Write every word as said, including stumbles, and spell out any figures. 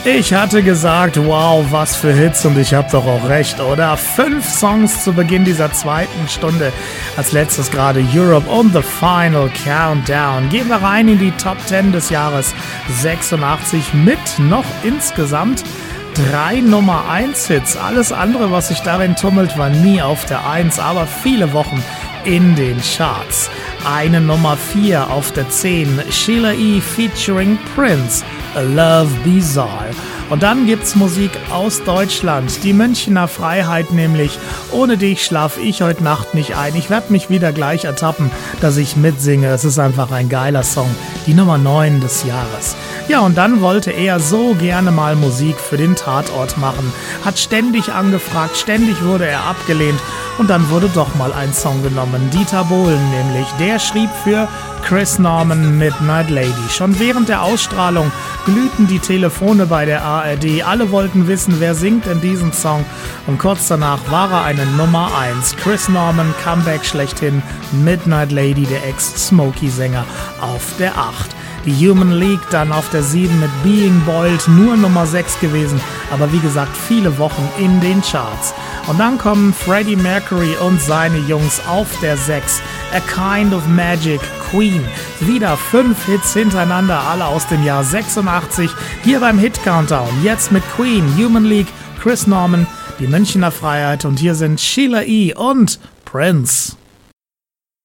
Ich hatte gesagt, wow, was für Hits, und ich habe doch auch recht, oder? Fünf Songs zu Beginn dieser zweiten Stunde. Als letztes gerade Europe und The Final Countdown. Gehen wir rein in die Top zehn des Jahres sechsundachtzig mit noch insgesamt drei Nummer eins Hits. Alles andere, was sich darin tummelt, war nie auf der eins, aber viele Wochen in den Charts. Eine Nummer vier auf der zehn, Sheila E. featuring Prince, A Love Bizarre. Und dann gibt's Musik aus Deutschland, die Münchner Freiheit nämlich. Ohne dich schlaf ich heute Nacht nicht ein. Ich werde mich wieder gleich ertappen, dass ich mitsinge. Es ist einfach ein geiler Song, die Nummer neun des Jahres. Ja, und dann wollte er so gerne mal Musik für den Tatort machen. Hat ständig angefragt, ständig wurde er abgelehnt. Und dann wurde doch mal ein Song genommen, Dieter Bohlen nämlich. Der schrieb für Chris Norman Midnight Lady. Schon während der Ausstrahlung glühten die Telefone bei der A R D. Alle wollten wissen, wer singt denn diesen Song. Und kurz danach war er eine Nummer eins. Chris Norman, Comeback schlechthin, Midnight Lady, der Ex-Smokey-Sänger, auf der acht. Die Human League dann auf der sieben mit Being Boiled, nur Nummer sechs gewesen, aber wie gesagt viele Wochen in den Charts. Und dann kommen Freddie Mercury und seine Jungs auf der sechs, A Kind of Magic, Queen. Wieder fünf Hits hintereinander, alle aus dem Jahr sechsundachtzig, hier beim Hit Countdown. Jetzt mit Queen, Human League, Chris Norman, die Münchner Freiheit, und hier sind Sheila E. und Prince.